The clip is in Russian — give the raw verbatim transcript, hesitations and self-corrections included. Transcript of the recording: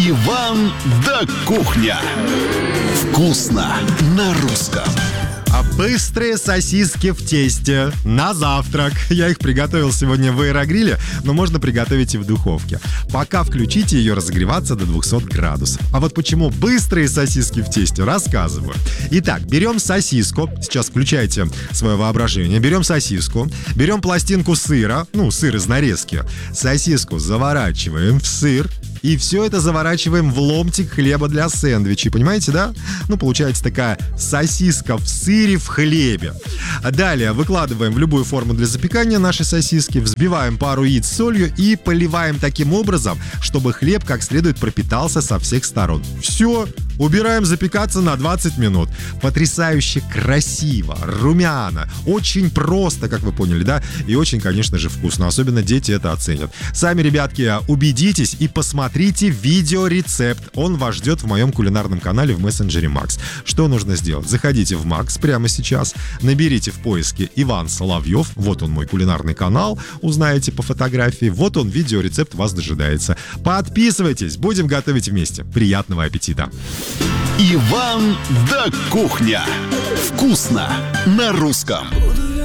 Иван да кухня. Вкусно на русском. А быстрые сосиски в тесте на завтрак. Я их приготовил сегодня в аэрогриле, но можно приготовить и в духовке. Пока включите ее разогреваться до двухсот градусов. А вот почему быстрые сосиски в тесте, рассказываю. Итак, берем сосиску. Сейчас включайте свое воображение. Берем сосиску, берем пластинку сыра, ну, сыр из нарезки. Сосиску заворачиваем в сыр. И все это заворачиваем в ломтик хлеба для сэндвичей. Понимаете, да? Ну, получается такая сосиска в сыре в хлебе. Далее выкладываем в любую форму для запекания наши сосиски, взбиваем пару яиц с солью и поливаем таким образом, чтобы хлеб как следует пропитался со всех сторон. Все. Убираем запекаться на двадцать минут. Потрясающе красиво, румяно, очень просто, как вы поняли, да? И очень, конечно же, вкусно. Особенно дети это оценят. Сами, ребятки, убедитесь и посмотрите видеорецепт. Он вас ждет в моем кулинарном канале в мессенджере Макс. Что нужно сделать? Заходите в Макс прямо сейчас, наберите в поиске Иван Соловьев. Вот он, мой кулинарный канал. Узнаете по фотографии. Вот он, видеорецепт вас дожидается. Подписывайтесь, будем готовить вместе. Приятного аппетита! Иван да кухня. Вкусно на русском.